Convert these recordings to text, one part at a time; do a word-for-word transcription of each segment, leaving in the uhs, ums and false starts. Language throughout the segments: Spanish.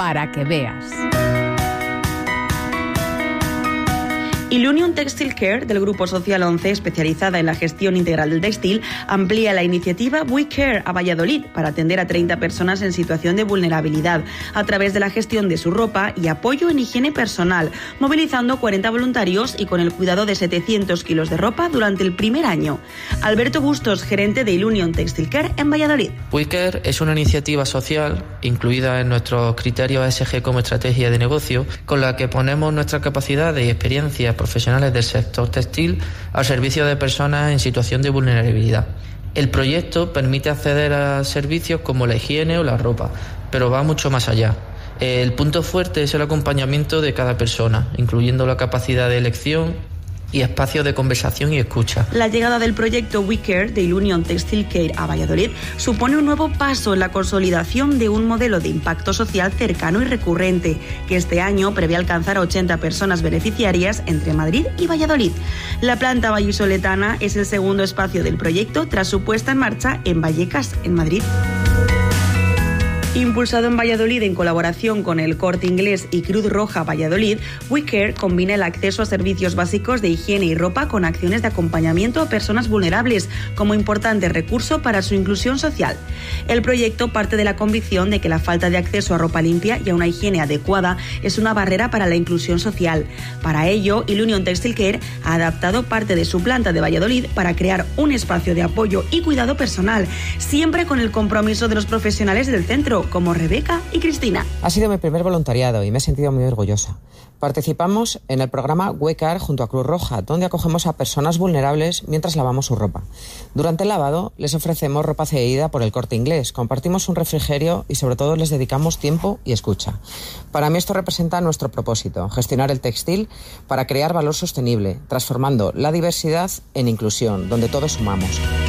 para que veas. Ilunion Textile Care, del Grupo Social once, especializada en la gestión integral del textil, amplía la iniciativa We Care a Valladolid para atender a treinta personas en situación de vulnerabilidad a través de la gestión de su ropa y apoyo en higiene personal, movilizando cuarenta voluntarios y con el cuidado de setecientos kilos de ropa durante el primer año. Alberto Bustos, gerente de Ilunion Textile Care en Valladolid. We Care es una iniciativa social incluida en nuestros criterios E S G como estrategia de negocio, con la que ponemos nuestras capacidades y experiencias profesionales del sector textil al servicio de personas en situación de vulnerabilidad. El proyecto permite acceder a servicios como la higiene o la ropa, pero va mucho más allá. El punto fuerte es el acompañamiento de cada persona, incluyendo la capacidad de elección y espacios de conversación y escucha. La llegada del proyecto We Care de Ilunion Textile Care a Valladolid supone un nuevo paso en la consolidación de un modelo de impacto social cercano y recurrente, que este año prevé alcanzar a ochenta personas beneficiarias entre Madrid y Valladolid. La planta vallisoletana es el segundo espacio del proyecto tras su puesta en marcha en Vallecas, en Madrid. Impulsado en Valladolid en colaboración con el Corte Inglés y Cruz Roja Valladolid, We Care combina el acceso a servicios básicos de higiene y ropa con acciones de acompañamiento a personas vulnerables como importante recurso para su inclusión social. El proyecto parte de la convicción de que la falta de acceso a ropa limpia y a una higiene adecuada es una barrera para la inclusión social. Para ello, Ilunion Textile Care ha adaptado parte de su planta de Valladolid para crear un espacio de apoyo y cuidado personal, siempre con el compromiso de los profesionales del centro, como Rebeca y Cristina. Ha sido mi primer voluntariado y me he sentido muy orgullosa. Participamos en el programa We Care junto a Cruz Roja, donde acogemos a personas vulnerables mientras lavamos su ropa. Durante el lavado les ofrecemos ropa cedida por el Corte Inglés, compartimos un refrigerio y sobre todo les dedicamos tiempo y escucha. Para mí esto representa nuestro propósito, gestionar el textil para crear valor sostenible, transformando la diversidad en inclusión, donde todos sumamos.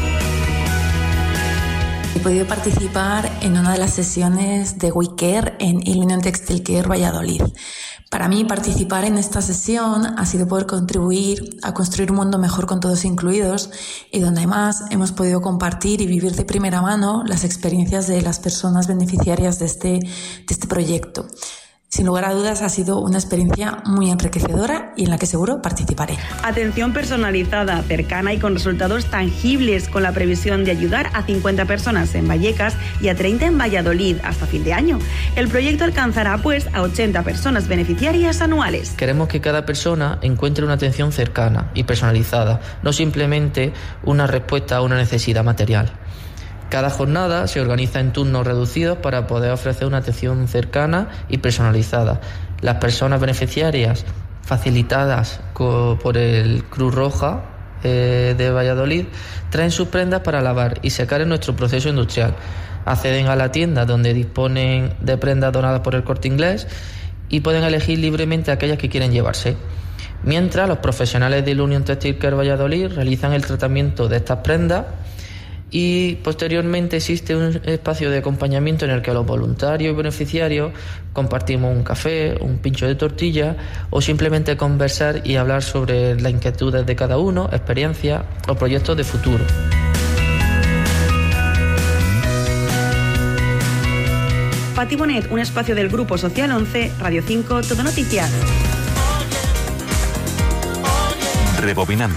He podido participar en una de las sesiones de We Care en Ilunion Textile Care Valladolid. Para mí, participar en esta sesión ha sido poder contribuir a construir un mundo mejor con todos incluidos y donde además hemos podido compartir y vivir de primera mano las experiencias de las personas beneficiarias de este, de este proyecto. Sin lugar a dudas ha sido una experiencia muy enriquecedora y en la que seguro participaré. Atención personalizada, cercana y con resultados tangibles, con la previsión de ayudar a cincuenta personas en Vallecas y a treinta en Valladolid hasta fin de año. El proyecto alcanzará pues a ochenta personas beneficiarias anuales. Queremos que cada persona encuentre una atención cercana y personalizada, no simplemente una respuesta a una necesidad material. Cada jornada se organiza en turnos reducidos para poder ofrecer una atención cercana y personalizada. Las personas beneficiarias facilitadas por el Cruz Roja eh, de Valladolid traen sus prendas para lavar y secar en nuestro proceso industrial. Acceden a la tienda donde disponen de prendas donadas por el Corte Inglés y pueden elegir libremente aquellas que quieren llevarse. Mientras, los profesionales de Ilunion Textile Care Valladolid realizan el tratamiento de estas prendas y posteriormente existe un espacio de acompañamiento en el que los voluntarios y beneficiarios compartimos un café, un pincho de tortilla o simplemente conversar y hablar sobre las inquietudes de cada uno, experiencias o proyectos de futuro. Pati Bonet, un espacio del Grupo Social once, Radio cinco, Todo Noticias. Rebobinando.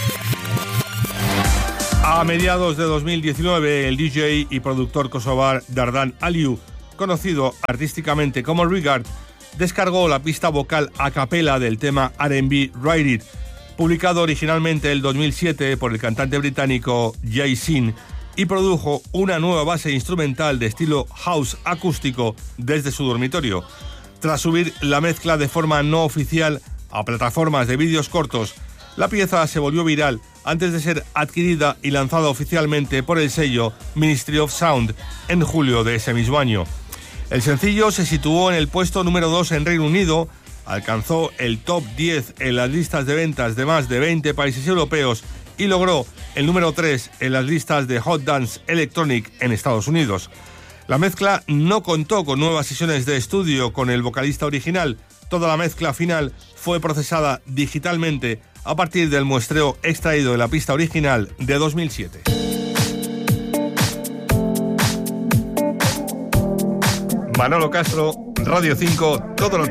A mediados de dos mil diecinueve, el D J y productor kosovar Dardan Aliu, conocido artísticamente como Regard, descargó la pista vocal a capela del tema R and B Ride It, publicado originalmente el dos mil siete por el cantante británico Jay Sean, y produjo una nueva base instrumental de estilo house acústico desde su dormitorio. Tras subir la mezcla de forma no oficial a plataformas de vídeos cortos, la pieza se volvió viral antes de ser adquirida y lanzada oficialmente por el sello Ministry of Sound en julio de ese mismo año. El sencillo se situó en el puesto número dos en Reino Unido, alcanzó el top diez en las listas de ventas de más de veinte países europeos y logró el número tres en las listas de Hot Dance Electronic en Estados Unidos. La mezcla no contó con nuevas sesiones de estudio con el vocalista original. Toda la mezcla final fue procesada digitalmente a partir del muestreo extraído de la pista original de dos mil siete. Manolo Castro, Radio cinco, todo lo